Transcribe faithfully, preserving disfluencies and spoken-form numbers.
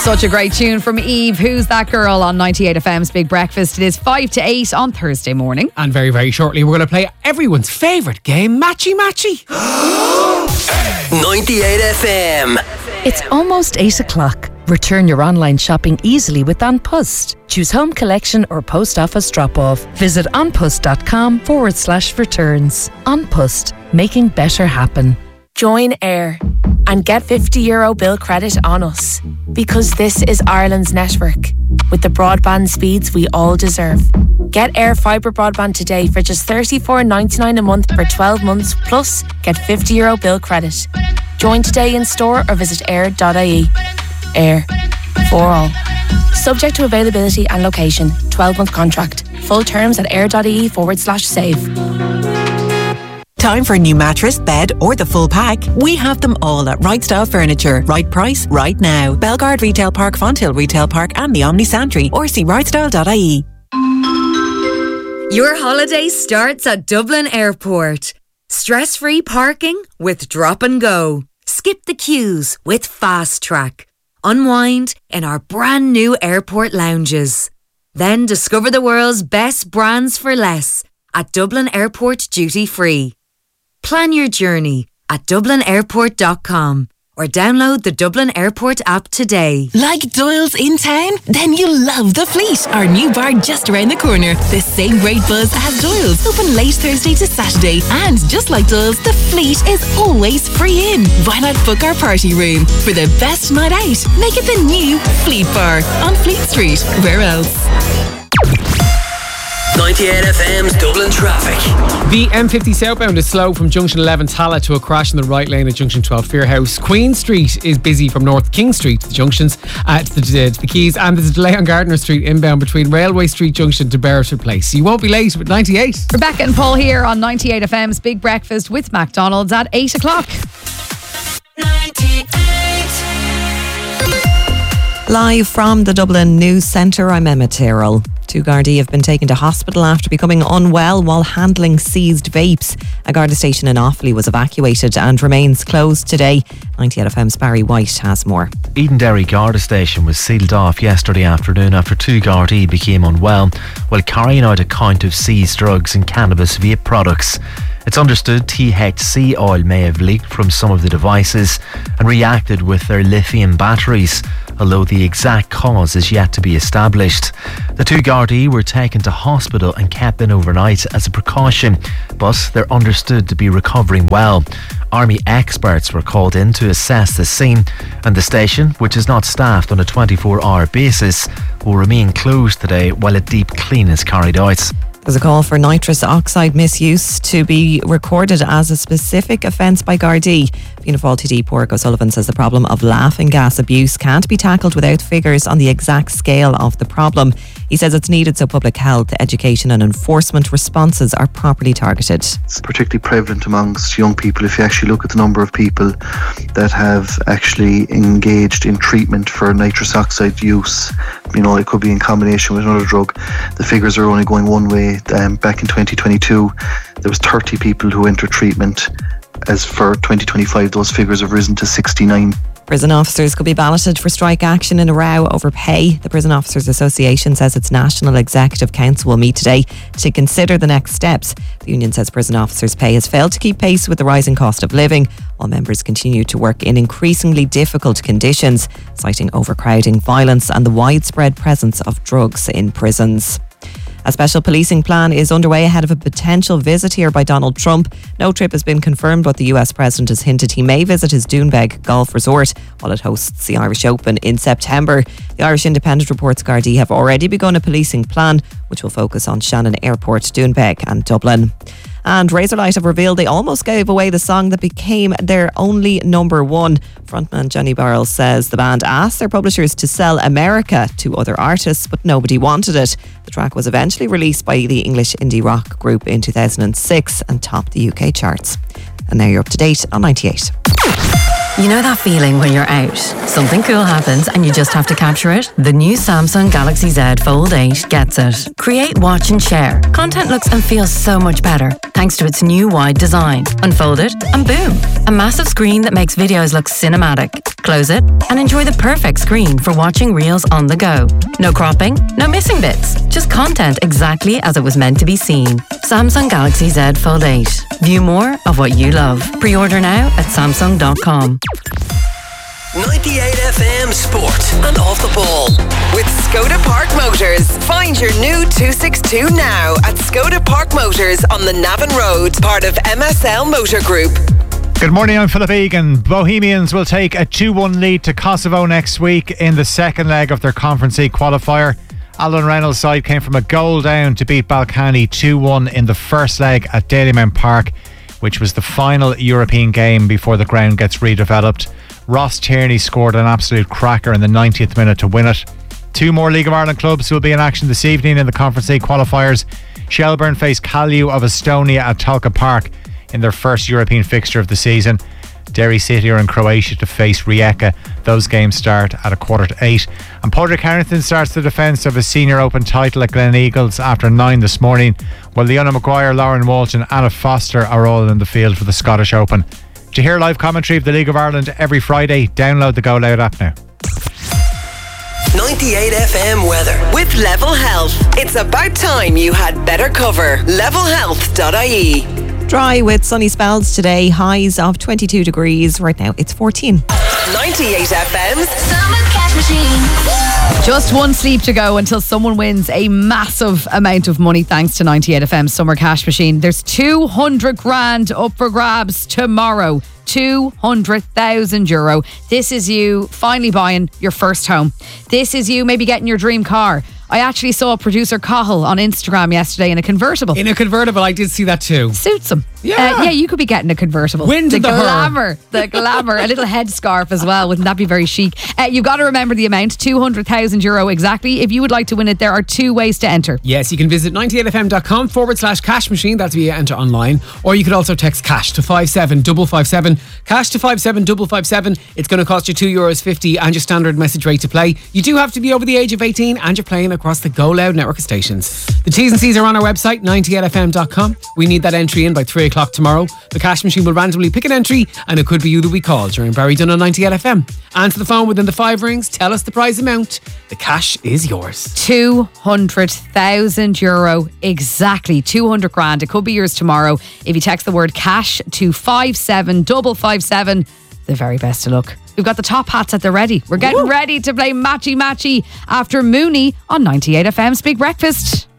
Such a great tune from Eve. Who's That Girl on ninety-eight F M's Big Breakfast. It is five to eight on Thursday morning. And very, very shortly, we're going to play everyone's favourite game, Matchy Matchy. ninety-eight F M. It's almost eight o'clock. Return your online shopping easily with An Post. Choose home collection or post office drop-off. Visit onpost.com forward slash returns. An Post, making better happen. Join Air and get fifty euro bill credit on us. Because this is Ireland's network, with the broadband speeds we all deserve. Get Air Fibre broadband today for just thirty-four ninety-nine a month for twelve months, plus get fifty euro bill credit. Join today in store or visit air dot I E. Air. For all. Subject to availability and location. twelve month contract. Full terms at air.ie forward slash save. Time for a new mattress, bed or the full pack? We have them all at Right Style Furniture. Right price, right now. Belgard Retail Park, Fonthill Retail Park and the Omni Santry, or see right style dot I E. Your holiday starts at Dublin Airport. Stress-free parking with Drop and Go. Skip the queues with Fast Track. Unwind in our brand new airport lounges. Then discover the world's best brands for less at Dublin Airport Duty Free. Plan your journey at dublin airport dot com or download the Dublin Airport app today. Like Doyle's in town? Then you'll love The Fleet, our new bar just around the corner. The same great buzz as Doyle's, open late Thursday to Saturday. And just like Doyle's, The Fleet is always free in. Why not book our party room? For the best night out, make it the new Fleet Bar on Fleet Street. Where else? ninety-eight F M's Dublin traffic. The M fifty southbound is slow from junction eleven Tala to a crash in the right lane at junction twelve Fearhouse. Queen Street is busy from North King Street to the junctions uh, to, the, to the Quays, and there's a delay on Gardner Street inbound between Railway Street Junction to Beresford Place. You won't be late with ninety-eight. Rebecca and Paul here on ninety-eight F M's Big Breakfast with McDonald's at eight o'clock. Live from the Dublin News Centre, I'm Emma Tyrrell. Two Gardaí have been taken to hospital after becoming unwell while handling seized vapes. A Garda station in Offaly was evacuated and remains closed today. ninety-eight F M's Barry White has more. Edenderry Garda station was sealed off yesterday afternoon after two Gardaí became unwell while carrying out a count of seized drugs and cannabis vape products. It's understood T H C oil may have leaked from some of the devices and reacted with their lithium batteries, although the exact cause is yet to be established. The two Gardaí were taken to hospital and kept in overnight as a precaution, but they're understood to be recovering well. Army experts were called in to assess the scene, and the station, which is not staffed on a twenty-four hour basis, will remain closed today while a deep clean is carried out. There's a call for nitrous oxide misuse to be recorded as a specific offence by Gardaí. Fianna Fáil T D Pádraig O'Sullivan says the problem of laughing gas abuse can't be tackled without figures on the exact scale of the problem. He says it's needed so public health, education and enforcement responses are properly targeted. It's particularly prevalent amongst young people. If you actually look at the number of people that have actually engaged in treatment for nitrous oxide use, you know, it could be in combination with another drug. The figures are only going one way. Um, back in twenty twenty-two, there was thirty people who entered treatment. As for twenty twenty-five, those figures have risen to sixty-nine. Prison officers could be balloted for strike action in a row over pay. The Prison Officers Association says its National Executive Council will meet today to consider the next steps. The union says prison officers' pay has failed to keep pace with the rising cost of living, while members continue to work in increasingly difficult conditions, citing overcrowding, violence and the widespread presence of drugs in prisons. A special policing plan is underway ahead of a potential visit here by Donald Trump. No trip has been confirmed, but the U S president has hinted he may visit his Doonbeg golf resort while it hosts the Irish Open in September. The Irish Independent reports Gardaí have already begun a policing plan which will focus on Shannon Airport, Doonbeg and Dublin. And Razorlight have revealed they almost gave away the song that became their only number one. Frontman Johnny Barrell says the band asked their publishers to sell America to other artists, but nobody wanted it. The track was eventually released by the English indie rock group in two thousand six and topped the U K charts. And now you're up to date on ninety-eight. You know that feeling when you're out, something cool happens and you just have to capture it? The new Samsung Galaxy Z Fold eight gets it. Create, watch and share. Content looks and feels so much better. thanks to its new wide design. Unfold it and boom, a massive screen that makes videos look cinematic. Close it and enjoy the perfect screen for watching reels on the go. No cropping, no missing bits, just content exactly as it was meant to be seen. Samsung Galaxy Z Fold eight. View more of what you love. Pre-order now at samsung dot com. ninety-eight F M Sport and Off the Ball. With Skoda Park Motors. Find your new two sixty-two now at Skoda Park Motors on the Navan Road, part of M S L Motor Group. Good morning, I'm Philip Egan. Bohemians will take a two one lead to Kosovo next week in the second leg of their Conference E qualifier. Alan Reynolds' side came from a goal down to beat Balkany two one in the first leg at Dalymount Park, which was the final European game before the ground gets redeveloped. Ross Tierney scored an absolute cracker in the ninetieth minute to win it. Two more League of Ireland clubs will be in action this evening in the Conference League qualifiers. Shelbourne face Kalju of Estonia at Talca Park in their first European fixture of the season. Derry City are in Croatia to face Rijeka. Those games start at a quarter to eight. And Padraig Harrington starts the defence of his Senior Open title at Glen Eagles after nine this morning, while Leona Maguire, Lauren Walsh and Anna Foster are all in the field for the Scottish Open. To hear live commentary of the League of Ireland every Friday, download the Go Loud app now. ninety-eight F M weather with Level Health. It's about time you had better cover. level health dot I E. Dry with sunny spells today, highs of twenty-two degrees. Right now it's fourteen. ninety-eight F M's Summer Cash Machine. Just one sleep to go until someone wins a massive amount of money thanks to ninety-eight F M's Summer Cash Machine. There's two hundred grand up for grabs tomorrow. two hundred thousand euro. This is you finally buying your first home. This is you maybe getting your dream car. I actually saw producer Cahill on Instagram yesterday in a convertible. In a convertible, I did see that too. Suits him. Yeah. Uh, yeah, you could be getting a convertible. Wind the in the glamour. The glamour. A little headscarf as well. Wouldn't that be very chic? Uh, you've got to remember the amount, two hundred thousand euro exactly. If you would like to win it, there are two ways to enter. Yes, you can visit ninety-eight F M dot com forward slash cash machine. That's where you enter online. Or you could also text cash to five seven five five seven. Cash to five seven five five seven. It's going to cost you two euros fifty and your standard message rate to play. You do have to be over the age of eighteen and you're playing across the Go Loud network of stations. The T's and C's are on our website, ninety-eight F M dot com. We need that entry in by three o'clock tomorrow. The cash machine will randomly pick an entry and it could be you that we call during Barry Dunn on ninety-eight F M. Answer the phone within the five rings, tell us the prize amount. The cash is yours. two hundred thousand euro exactly. two hundred grand. It could be yours tomorrow if you text the word cash to five seven five five seven. The very best of luck. We've got the top hats at the ready. We're getting Woo. ready to play Matchy Matchy after Mooney on ninety-eight F M's Big Breakfast.